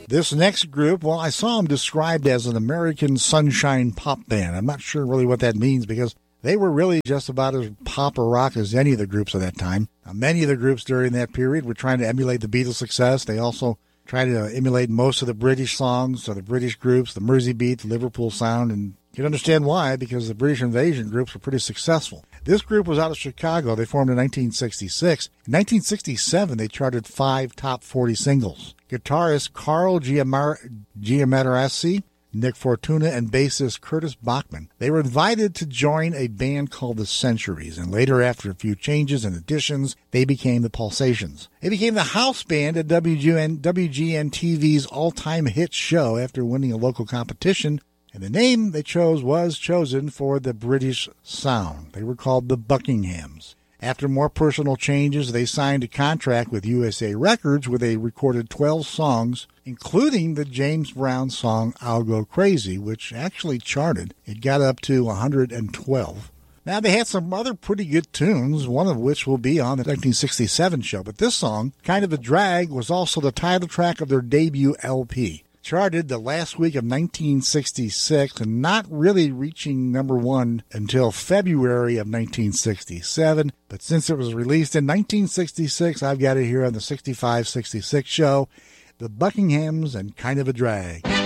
This next group, well, I saw them described as an American sunshine pop band. I'm not sure really what that means because they were really just about as pop or rock as any of the groups of that time. Many of the groups during that period were trying to emulate the Beatles' success. They also tried to emulate most of the British songs, or the British groups, the Mersey Beat, the Liverpool Sound, and you can understand why, because the British Invasion groups were pretty successful. This group was out of Chicago. They formed in 1966. In 1967, they charted 5 top 40 singles. Guitarist Carl Giammaterassi, Nick Fortuna, and bassist Curtis Bachman. They were invited to join a band called the Centuries, and later, after a few changes and additions, they became the Pulsations. They became the house band at WGN-TV's all-time hit show after winning a local competition, and the name they chose was chosen for the British sound. They were called the Buckinghams. After more personal changes, they signed a contract with USA Records where they recorded 12 songs, including the James Brown song I'll Go Crazy, which actually charted. It got up to 112. Now, they had some other pretty good tunes, one of which will be on the 1967 show, but this song, Kind of a Drag, was also the title track of their debut LP. Charted the last week of 1966 and not really reaching number 1 until February of 1967. But since it was released in 1966, I've got it here on the 65-66 show, The Buckinghams and Kind of a Drag.